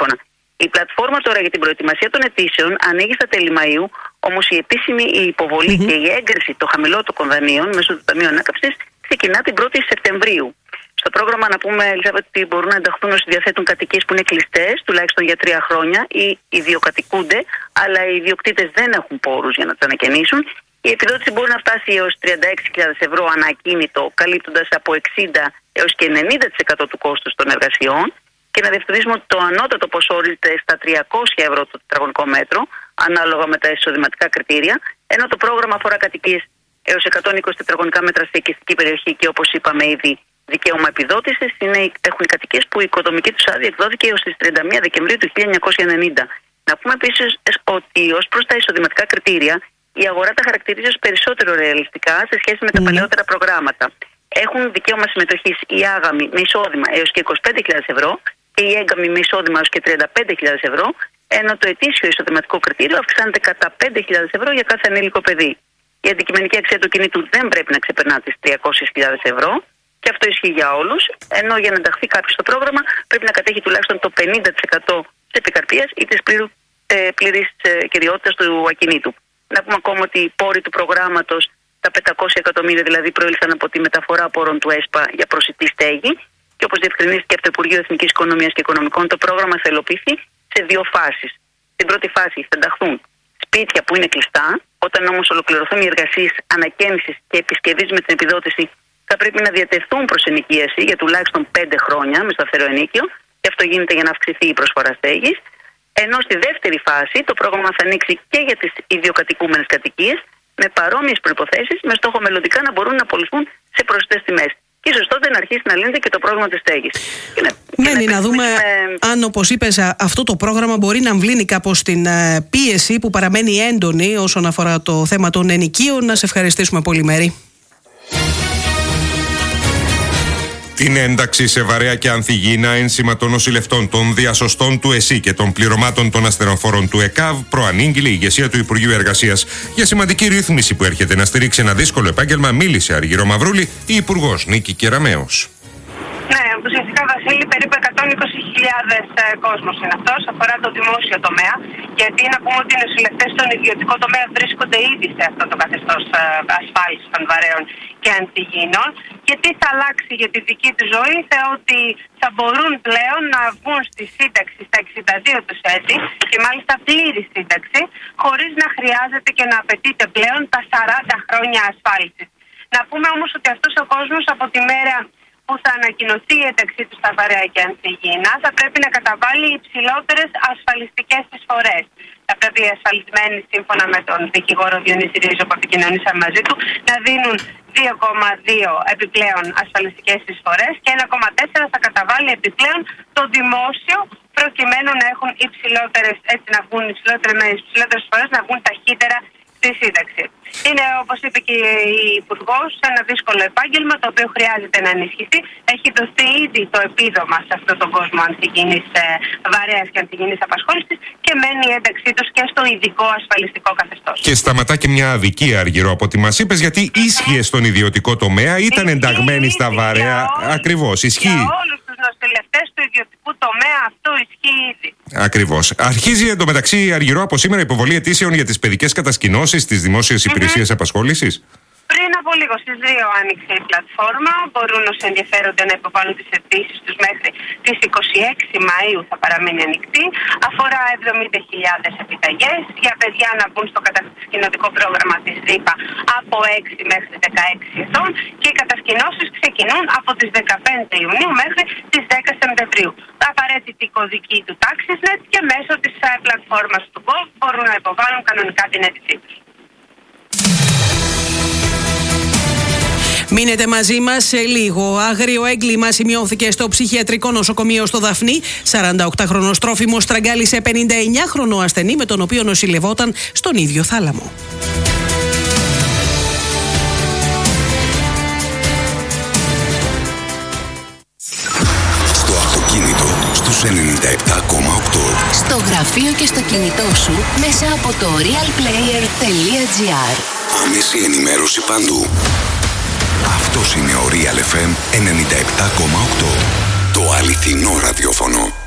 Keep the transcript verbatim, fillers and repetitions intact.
τηλέφωνα. Η πλατφόρμα τώρα για την προετοιμασία των αιτήσεων ανοίγει στα τέλη Μαΐου, όμως η επίσημη η υποβολή mm-hmm. και η έγκριση των χαμηλότοκων δανείων μέσω του Ταμείου Ανάκαμψης ξεκινά την πρώτη Σεπτεμβρίου. Στο πρόγραμμα, να πούμε, Ελίζαβετ, ότι μπορούν να ενταχθούν όσοι διαθέτουν κατοικίες που είναι κλειστές, τουλάχιστον για τρία χρόνια, ή ιδιοκατοικούνται, αλλά οι ιδιοκτήτες δεν έχουν πόρους για να τις ανακαινήσουν. Η επιδότηση μπορεί να φτάσει έως τριάντα έξι χιλιάδες ευρώ ανά ακίνητο, καλύπτοντας από εξήντα έως και ενενήντα τοις εκατό του κόστους των εργασιών. Και να διευκρινίσουμε ότι το ανώτατο ποσό ορίζεται στα τριακόσια ευρώ το τετραγωνικό μέτρο, ανάλογα με τα εισοδηματικά κριτήρια, ενώ το πρόγραμμα αφορά κατοικίες έως εκατόν είκοσι τετραγωνικά μέτρα σε οικιστική περιοχή και, όπως είπαμε ήδη, δικαίωμα επιδότησης έχουν οι κατοικίες που η οικοδομική τους άδεια εκδόθηκε έως τις τριάντα μία Δεκεμβρίου του χίλια εννιακόσια ενενήντα. Να πούμε επίσης ότι ως προς τα εισοδηματικά κριτήρια, η αγορά τα χαρακτηρίζει ως περισσότερο ρεαλιστικά σε σχέση με τα mm. παλαιότερα προγράμματα. Έχουν δικαίωμα συμμετοχής οι άγαμοι με εισόδημα έως και είκοσι πέντε χιλιάδες ευρώ και οι έγκαμοι με εισόδημα έως και τριάντα πέντε χιλιάδες ευρώ, ενώ το ετήσιο εισοδηματικό κριτήριο αυξάνεται κατά πέντε χιλιάδες ευρώ για κάθε ανήλικο παιδί. Η αντικειμενική αξία του κινήτου δεν πρέπει να ξεπερνά τις τριακόσιες χιλιάδες ευρώ και αυτό ισχύει για όλους, ενώ για να ενταχθεί κάποιος στο πρόγραμμα πρέπει να κατέχει τουλάχιστον το πενήντα τοις εκατό της επικαρπίας ή της πλήρου, ε, πλήρης ε, κυριότητας του ακινήτου. Να πούμε ακόμα ότι οι πόροι του προγράμματος, τα πεντακόσια εκατομμύρια δηλαδή, προήλθαν από τη μεταφορά πόρων του ΕΣΠΑ για προσιτή στέγη. Και όπως διευκρινίστηκε από το Υπουργείο Εθνικής Οικονομίας και Οικονομικών, το πρόγραμμα θα υλοποιηθεί σε δύο φάσεις. Στην πρώτη φάση θα ενταχθούν σπίτια που είναι κλειστά. Όταν όμως ολοκληρωθούν οι εργασίες ανακαίνησης και επισκευής με την επιδότηση, θα πρέπει να διατεθούν προς ενοικίαση για τουλάχιστον πέντε χρόνια με σταθερό ενίκιο, και αυτό γίνεται για να αυξηθεί η προσφορά στέγης. Ενώ στη δεύτερη φάση το πρόγραμμα θα ανοίξει και για τις ιδιοκατοικούμενες κατοικίες με παρόμοιες προϋποθέσεις, με στόχο μελλοντικά να μπορούν να πωληθούν σε προσιτές τιμές. Και ίσως τότε να αρχίσει να λύνεται και το πρόβλημα της στέγης. Μένει να, να δούμε με... αν, όπως είπες, αυτό το πρόγραμμα μπορεί να αμβλύνει κάπως την πίεση που παραμένει έντονη όσον αφορά το θέμα των ενοικίων. Να σε ευχαριστήσουμε πολύ, Μέρη. Την ένταξη σε βαρέα και ανθυγιεινά ένσημα των νοσηλευτών, των διασωστών του ΕΣΥ και των πληρωμάτων των ασθενοφόρων του ΕΚΑΒ προανήγγειλε η ηγεσία του Υπουργείου Εργασίας. Για σημαντική ρύθμιση που έρχεται να στηρίξει ένα δύσκολο επάγγελμα, μίλησε Αργυρό Μαυρούλη, η Υπουργός Νίκη Κεραμέως. Ναι, ουσιαστικά, Βασίλη, περίπου εκατόν είκοσι χιλιάδες ε, κόσμος είναι αυτός, αφορά το δημόσιο τομέα, γιατί να πούμε ότι οι νοσηλευτές στον ιδιωτικό τομέα βρίσκονται ήδη σε αυτό το καθεστώς ε, ασφάλισης των βαρέων και ανθυγιεινών. Και τι θα αλλάξει για τη δική του ζωή, ότι θα μπορούν πλέον να βγουν στη σύνταξη στα εξήντα δύο τους έτη και μάλιστα πλήρη σύνταξη, χωρίς να χρειάζεται και να απαιτείται πλέον τα σαράντα χρόνια ασφάλισης. Να πούμε όμως ότι αυτός ο κόσμος από τη μέρα που θα ανακοινωθεί η ένταξή του στα βαρέα και ανθυγιεινά θα πρέπει να καταβάλει υψηλότερες ασφαλιστικές εισφορές. Θα πρέπει οι ασφαλισμένοι, σύμφωνα με τον δικηγόρο Διονύση Ρίζο που επικοινωνήσαμε μαζί του, να δίνουν δύο κόμμα δύο επιπλέον ασφαλιστικές εισφορές και ένα κόμμα τέσσερα θα καταβάλει επιπλέον το δημόσιο, προκειμένου να έχουν υψηλότερες, έτσι να βγουν υψηλότερες εισφορές, να βγουν ταχύτερα στη σύνταξη. Είναι, όπως είπε και η Υπουργός, ένα δύσκολο επάγγελμα το οποίο χρειάζεται να ενισχυθεί. Έχει δοθεί ήδη το επίδομα σε αυτόν τον κόσμο ανθυγιεινής, βαρέας και ανθυγιεινής απασχόλησης και μένει η ένταξή τους και στο ειδικό ασφαλιστικό καθεστώς. Και σταματά και μια αδικία, Αργυρό, από ό,τι μας είπες, γιατί ίσχυε στον ιδιωτικό τομέα, ήταν ενταγμένοι στα βαρέα. Ακριβώς, ισχύει. Για όλους τους νοσηλευτές του ιδιωτικού τομέα αυτό ισχύει ήδη. Ακριβώς. Αρχίζει εντωμεταξύ, Αργυρό, από σήμερα υποβολή αιτήσεων για τις παιδικές κατασκηνώσεις στις δημόσιες υπηρεσίες mm-hmm. απασχόλησης. Πριν από λίγο στις δύο άνοιξε η πλατφόρμα. Μπορούν όσοι ενδιαφέρονται να υποβάλουν τις αιτήσεις τους μέχρι τις είκοσι έξι Μαΐου, θα παραμείνει ανοιχτή. Αφορά εβδομήντα χιλιάδες επιταγές για παιδιά να μπουν στο κατασκηνωτικό πρόγραμμα της ΔΥΠΑ από έξι μέχρι δεκαέξι ετών και οι κατασκηνώσεις ξεκινούν από τις δεκαπέντε Ιουνίου μέχρι τις δέκα Σεπτεμβρίου. Απαραίτητη κωδική του TaxisNet και μέσω της πλατφόρμας του Gov μπορούν να υποβάλουν κανονικά την αίτησή τους. Μείνετε μαζί μας σε λίγο. Άγριο έγκλημα σημειώθηκε στο ψυχιατρικό νοσοκομείο στο Δαφνί. σαρανταοκτάχρονος τρόφιμος στραγγάλισε πενηνταεννιάχρονο ασθενή με τον οποίο νοσηλευόταν στον ίδιο θάλαμο. Στο αυτοκίνητο στους ενενήντα επτά κόμμα οκτώ. Στο γραφείο και στο κινητό σου μέσα από το realplayer τελεία gr. Άμεση ενημέρωση παντού. Αυτός είναι ο Real εφ εμ ενενήντα επτά κόμμα οκτώ. Το αληθινό ραδιόφωνο.